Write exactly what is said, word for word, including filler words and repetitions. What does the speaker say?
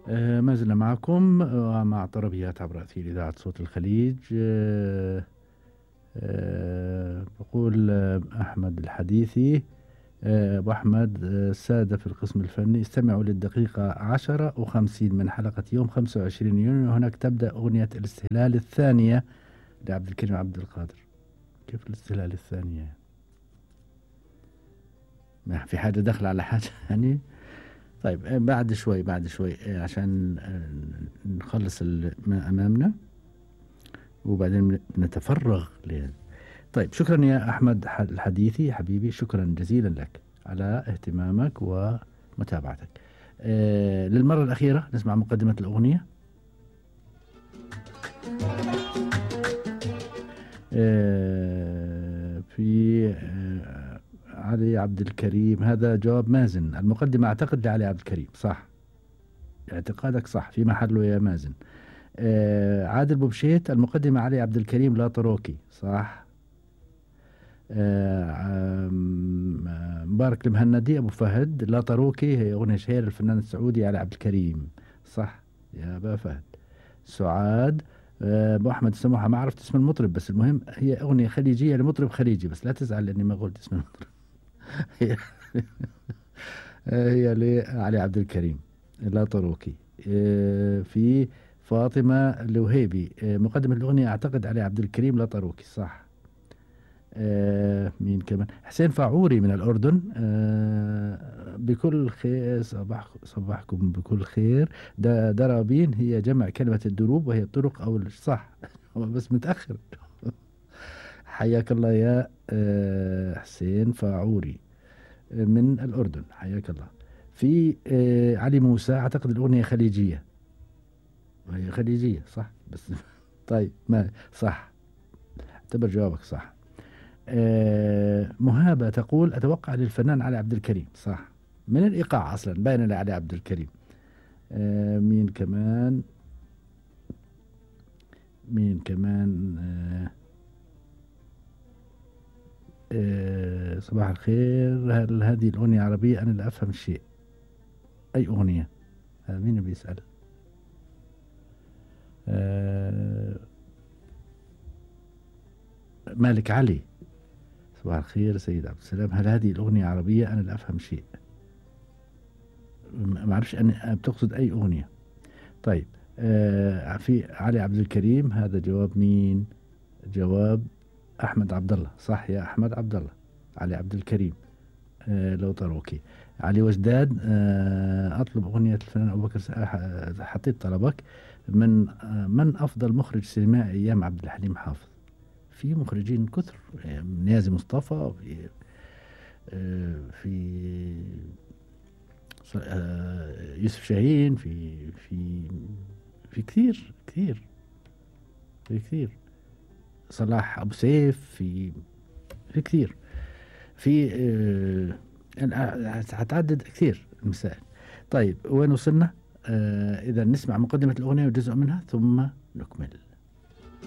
آه، ما زلنا معكم ومع طربيات عبر أثير إذاعة صوت الخليج. آه، آه، بقول آه، أحمد الحديثي. آه، أبو أحمد، آه، السادة في القسم الفني، استمعوا للدقيقة عشرة وخمسين من حلقة يوم خمسة وعشرين يونيو. هناك تبدأ أغنية الاستهلال الثانية لعبد الكريم عبد القادر. كيف الاستهلال الثانية؟ ما في حاجة دخل على حاجة يعني. طيب، آه، بعد شوي بعد شوي آه، عشان آه، نخلص ال- ما أمامنا، وبعدين نتفرغ ل... طيب، شكرا يا أحمد ح- الحديثي حبيبي، شكرا جزيلا لك على اهتمامك ومتابعتك. آه للمرة الأخيرة نسمع مقدمة الأغنية. آه في آه علي عبد الكريم، هذا جواب مازن. المقدمة أعتقد لعلي عبد الكريم، صح؟ اعتقادك صح، في محله يا مازن. آه عادل بوبشيت، المقدمة علي عبد الكريم لا طروكي، صح؟ آه، آم، آه، مبارك المهندي ابو فهد، لا طروكي هي اغنيه شهير الفنان السعودي علي عبد الكريم، صح يا ابا فهد. سعاد، آه، ابو احمد السموحه، ما عرفت اسم المطرب، بس المهم هي اغنيه خليجيه لمطرب خليجي، بس لا تزعل لاني ما قلت اسم المطرب. هي هي لعلي عبد الكريم، لا طروكي. آه، في فاطمه الوهيبي، آه، مقدم الاغنيه اعتقد علي عبد الكريم لا طروكي، صح. آه مين كمان؟ حسين فاعوري من الأردن، آه بكل خير، صباح صباحكم بكل خير. دا درابين هي جمع كلمة الدروب وهي الطرق أو ال- صح. هو بس متأخر. حياك الله يا آه حسين فاعوري آه، من الأردن، حياك الله. في آه علي موسى، أعتقد الأغنية خليجية، وهي خليجية صح بس. طيب، ما صح، اعتبر جوابك صح. آه، مهابة تقول أتوقع للفنان علي عبد الكريم، صح، من الإيقاع أصلا باين علي عبد الكريم. آه، مين كمان؟ مين كمان؟ آه، آه، صباح الخير، هل هذه الأغنية عربية؟ أنا لا أفهم شيء. أي أغنية؟ هذا مين بيسأل؟ آه، مالك علي، صباح الخير سيد عبد السلام، هل هذه الأغنية عربية؟ أنا لا أفهم شيء، ما أعرفش أن بتقصد أي أغنية. طيب، آه في علي عبد الكريم، هذا جواب مين؟ جواب احمد عبد الله، صح يا احمد عبد الله. علي عبد الكريم، آه لو طروكي. علي وجداد، آه اطلب اغنيه الفنان ابو بكر س- آه، حطيت طلبك. من آه من افضل مخرج سينمائي ايام عبد الحليم حافظ؟ في مخرجين كثر، آه، نيازي مصطفى، في آه في آه يوسف شاهين، في في في كثير كثير، في كثير. صلاح ابو سيف، في في كثير، في آه يعني هتعدد كثير المسائل. طيب، وين وصلنا؟ آه إذا نسمع مقدمة الأغنية وجزء منها ثم نكمل.